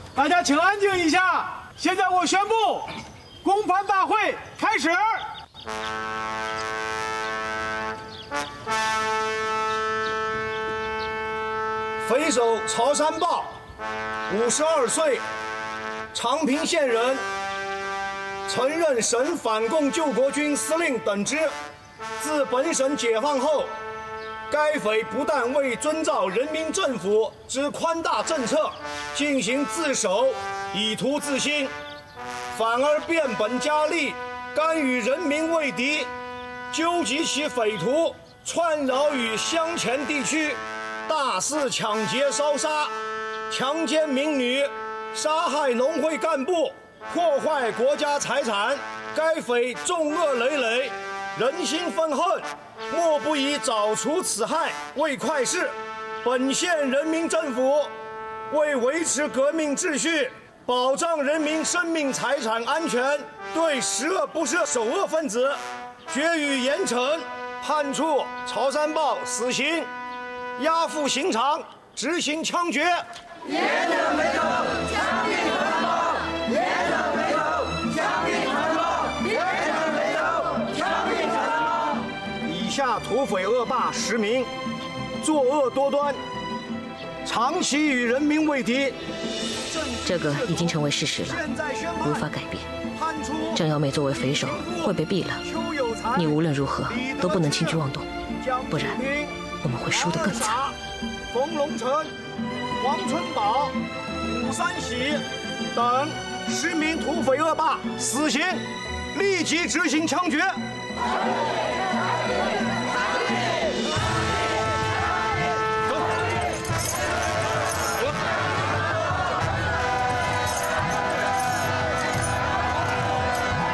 大家请安静一下。现在我宣布，公判大会开始。 匪首曹三豹，52岁，长平县人，曾任省反共救国军司令等职。自本省解放后，该匪不但未遵照人民政府之宽大政策进行自首，以图自新，反而变本加厉，甘与人民为敌，纠集其匪徒，串扰于乡前地区，大肆抢劫烧杀，强奸民女，杀害农会干部，破坏国家财产。该匪众恶累累，人心愤恨，莫不以找除此害为快事。本县人民政府为维持革命秩序，保障人民生命财产安全，对十恶不赦首恶分子决予严惩，判处曹三豹死刑，押赴刑场执行枪决。 严正为头，枪毙传报；严正为头，枪毙传报；严正为头，枪毙传报。 以下土匪恶霸10名，作恶多端，长期与人民为敌。 这个已经成为事实了，无法改变。郑耀美作为匪首会被毙了，你无论如何都不能轻举妄动，不然我们会输得更惨。 冯龙成、王春宝、武三喜等10名土匪恶霸死刑，立即执行枪决。